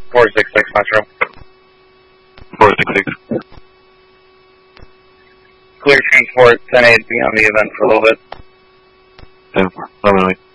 466 Metro. 466. Clear transport, 10-8, be on the event for a little bit. 10-4, 11-8.